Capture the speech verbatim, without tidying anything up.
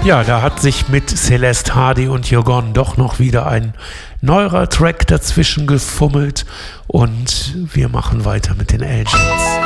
Ja, da hat sich mit Celeste Hardy und You're Gone doch noch wieder ein neuerer Track dazwischen gefummelt und wir machen weiter mit den Agents.